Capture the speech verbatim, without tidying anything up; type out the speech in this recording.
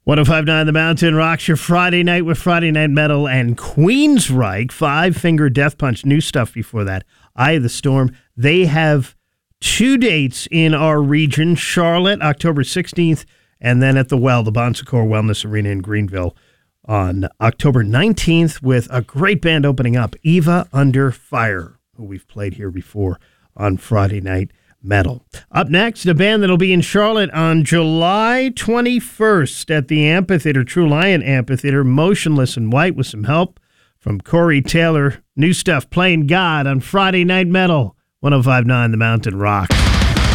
ten fifty-nine The Mountain rocks your Friday night with Friday Night Metal and Queensryche. Five Finger Death Punch. New stuff before that. Eye of the Storm. They have two dates in our region. Charlotte, October sixteenth, and then at the Well, the Bon Secours Wellness Arena in Greenville on October nineteenth with a great band opening up, Eva Under Fire, who we've played here before on Friday Night Metal. Up next, a band that'll be in Charlotte on July twenty-first at the Amphitheater, True Lion Amphitheater, Motionless in White with some help from Corey Taylor. New stuff, Playing God on Friday Night Metal. ten fifty-nine The Mountain Rock.